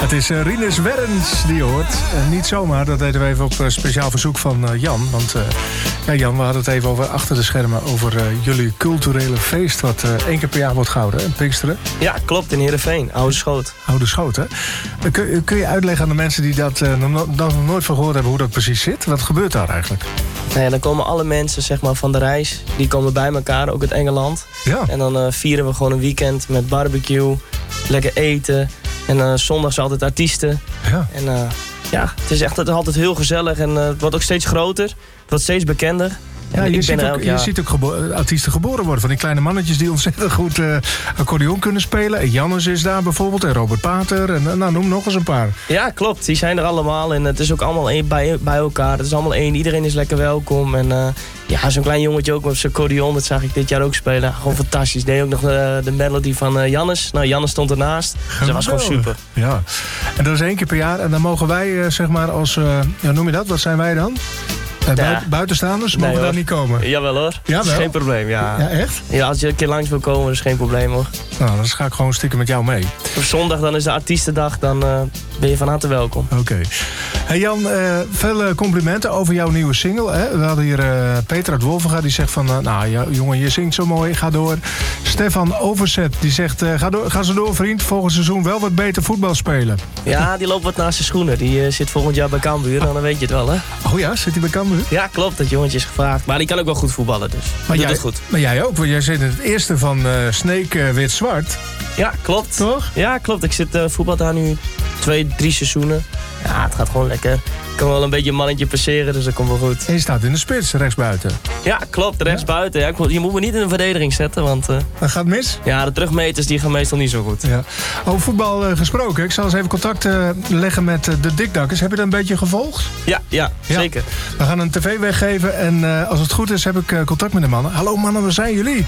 Het is Rinus Werns die je hoort. Niet zomaar, dat deden we even op speciaal verzoek van Jan. Want Jan, we hadden het even over achter de schermen... over jullie culturele feest wat 1 keer per jaar wordt gehouden, hè? Pinksteren. Ja, klopt, in Heerenveen. Oude Schoot. Oude Schoot, hè? Kun je uitleggen aan de mensen die dat nog nooit van gehoord hebben... hoe dat precies zit? Wat gebeurt daar eigenlijk? Nou ja, dan komen alle mensen zeg maar, van de reis. Die komen bij elkaar, ook uit Engeland. Ja. En dan vieren we gewoon een weekend met barbecue. Lekker eten. En zondags altijd artiesten. Ja. En het is echt altijd heel gezellig. En het wordt ook steeds groter. Het wordt steeds bekender. Ja, je ziet ook artiesten geboren worden. Van die kleine mannetjes die ontzettend goed accordeon kunnen spelen. En Jannes is daar bijvoorbeeld. En Robert Pater. En noem nog eens een paar. Ja, klopt. Die zijn er allemaal. En het is ook allemaal bij elkaar. Het is allemaal één. Iedereen is lekker welkom. En zo'n klein jongetje ook met zijn accordeon. Dat zag ik dit jaar ook spelen. Gewoon fantastisch. Deed ook nog de melody van Jannes. Nou, Jannes stond ernaast. Dus dat was gewoon super. Ja. En dat is 1 keer per jaar. En dan mogen wij, zeg maar, als... noem je dat? Wat zijn wij dan? Buitenstaanders mogen daar niet komen? Jawel hoor, dat is geen probleem. Ja, echt? Ja, als je een keer langs wil komen, is geen probleem hoor. Nou, dan ga ik gewoon stiekem met jou mee. Op zondag dan is de artiestendag, dan ben je van harte welkom. Oké. Hey Jan, veel complimenten over jouw nieuwe single. Hè? We hadden hier Peter uit Wolvenga, die zegt van... jongen, je zingt zo mooi, ga door. Stefan Overzet, die zegt... ga zo door vriend, volgend seizoen wel wat beter voetbal spelen. Ja, die loopt wat naast zijn schoenen. Die zit volgend jaar bij Cambuur, dan weet je het wel hè. Oh ja, zit hij bij Cambuur? Ja, klopt, dat jongetje is gevraagd. Maar die kan ook wel goed voetballen, dus maar doet het goed. Maar jij ook, want jij zit in het eerste van Sneek Wit-Zwart. Ja, klopt. Toch? Ja, klopt. Ik zit voetbal daar nu 2-3 seizoenen. Ja, het gaat gewoon lekker. Ik kan wel een beetje een mannetje passeren, dus dat komt wel goed. En je staat in de spits, rechtsbuiten. Ja, klopt, rechtsbuiten. Ja, je moet me niet in een verdediging zetten, want... Dat gaat mis? Ja, de terugmeters die gaan meestal niet zo goed. Ja. Over voetbal gesproken, ik zal eens even contact leggen met de Dikdakkers. Heb je dat een beetje gevolgd? Ja, zeker. We gaan een tv weggeven en als het goed is heb ik contact met de mannen. Hallo mannen, waar zijn jullie?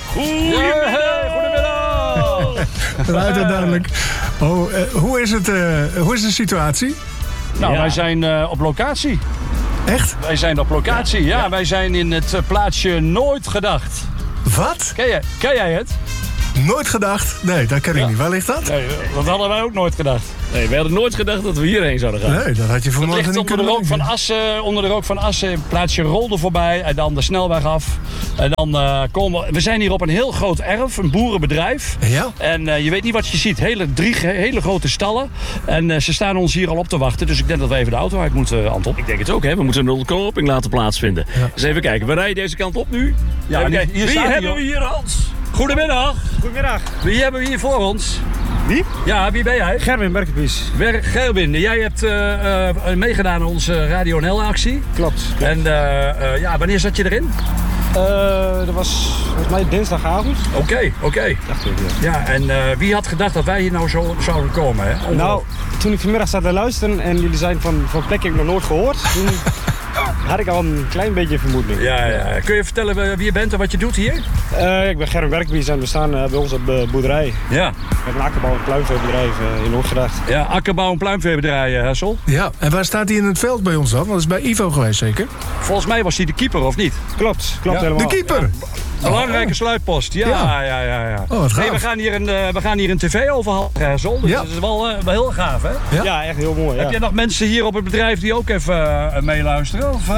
Goedemiddag! Luid en duidelijk. Hoe is de situatie? Nou, wij zijn op locatie. Echt? Wij zijn op locatie, ja. Wij zijn in het plaatsje Nooit Gedacht. Wat? Ken jij het? Nooit gedacht? Nee, dat ken ik niet. Waar ligt dat? Nee, dat hadden wij ook nooit gedacht. Nee, we hadden nooit gedacht dat we hierheen zouden gaan. Nee, dat had je vanmorgen niet kunnen doen. Onder de rook van Assen, plaatsje Rolde voorbij en dan de snelweg af. En dan we zijn hier op een heel groot erf, een boerenbedrijf. Ja? En je weet niet wat je ziet. Drie hele grote stallen. En ze staan ons hier al op te wachten. Dus ik denk dat we even de auto uit moeten, Anton. Ik denk het ook, hè. We moeten een ontknoping laten plaatsvinden. Ja. Dus even kijken, we rijden deze kant op nu. Ja, even kijken. hier Wie staat hebben we hier, Hans? Goedemiddag. Goedemiddag. Wie hebben we hier voor ons? Wie? Ja, wie ben jij? Gerwin Berkenpies. Gerwin, jij hebt meegedaan aan onze Radio NL-actie. Klopt. En wanneer zat je erin? Dat was volgens mij dinsdagavond. Oké. Dacht ik, Ja, en wie had gedacht dat wij hier nou zo zouden komen? Hè? Nou, toen ik vanmiddag zat te luisteren en jullie zijn van plek ik nog nooit gehoord, toen had ik al een klein beetje vermoeding. Ja. Kun je vertellen wie je bent en wat je doet hier? Ik ben Gerwin Berkenpies en we staan bij ons op de boerderij. Ja. We hebben een akkerbouw- en pluimveebedrijf in Noordgedacht. Ja, akkerbouw- en pluimveebedrijf, Hessel. Ja, en waar staat hij in het veld bij ons dan? Want dat is bij Ivo geweest zeker? Volgens mij was hij de keeper, of niet? Klopt Ja. helemaal. De keeper? Belangrijke sluitpost, ja. Oh, wat gaaf. Hey, we gaan hier een tv overhalen, Hessel. Dus Ja. dat is wel heel gaaf, hè? Ja, echt heel mooi. Heb je nog mensen hier op het bedrijf die ook even meeluisteren? Of,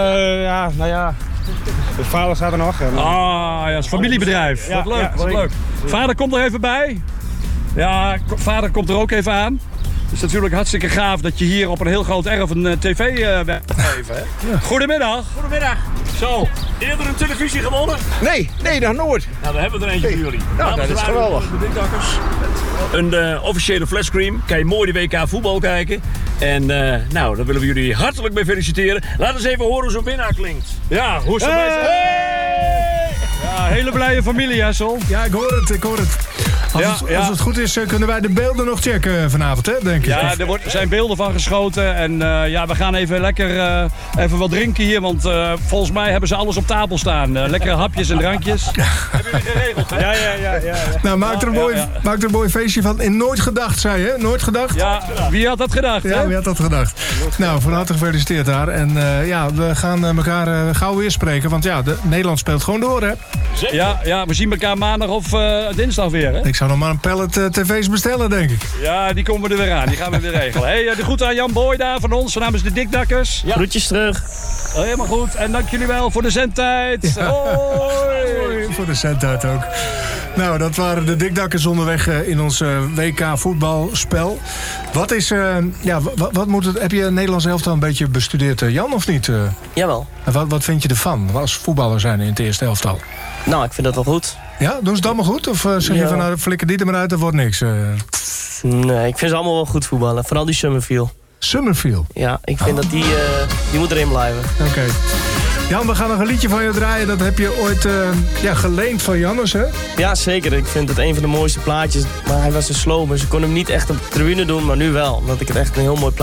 de vader staat er nog. En, het is een familiebedrijf. Ja, Wat leuk, ja, wat zeker. leuk. Vader komt er even bij. Ja, vader komt er ook even aan. Het is natuurlijk hartstikke gaaf dat je hier op een heel groot erf een tv weg te geven. Hè? Ja. Goedemiddag. Goedemiddag. Zo, eerder een televisie gewonnen? Nee, nog nooit. Nou, we hebben er eentje voor jullie. Nou, dat is geweldig. De Dikdakkers. Een officiële flashscreen. Kan je mooi de WK voetbal kijken. En daar willen we jullie hartelijk mee feliciteren. Laat eens even horen hoe zo'n winnaar klinkt. Ja, hoe is het bij Ja, hele blije familie, Hessel. Ja, ik hoor het. Als het goed is, kunnen wij de beelden nog checken vanavond, hè, denk ik. Ja, er zijn beelden van geschoten. En we gaan even lekker even wat drinken hier. Want volgens mij hebben ze alles op tafel staan. Lekkere hapjes en drankjes. Hebben jullie geregeld, hè? Ja. Nou, maak er een mooi feestje van. In Nooit Gedacht, zei je, hè? Nooit Gedacht? Ja, wie had dat gedacht, hè? Ja, wie had dat gedacht? Nou, van harte gefeliciteerd daar. En we gaan elkaar gauw weer spreken. Want ja, Nederland speelt gewoon door, hè? Ja, we zien elkaar maandag of dinsdag weer, hè? Ik zou zou nog maar een pallet tv's bestellen, denk ik. Ja, die komen er weer aan. Die gaan we weer regelen. Hey, de groeten aan Jan Boy daar van ons, namens de Dikdakkers. Ja. Groetjes terug. Helemaal goed. En dank jullie wel voor de zendtijd. Ja. Hoi. Voor de zendtijd ook. Nou, dat waren de Dikdakkers onderweg in ons WK voetbalspel. Wat is, wat moet het, heb je Nederlands elftal een beetje bestudeerd, Jan, of niet? Jawel. Wat vind je ervan als voetballer zijn in het eerste elftal? Nou, ik vind dat wel goed. Ja, doen ze het allemaal goed? Of zeg je van, nou, flikker die er maar uit, dat wordt niks? Nee, ik vind ze allemaal wel goed voetballen. Vooral die Summerfield. Summerfield? Ja, ik vind dat die moet erin blijven. Oké. Jan, we gaan nog een liedje van je draaien. Dat heb je ooit geleend van Jannes, hè? Ja, zeker. Ik vind het een van de mooiste plaatjes. Maar hij was een slow, dus ik kon hem niet echt op de tribune doen, maar nu wel. Omdat ik het echt een heel mooi plaatje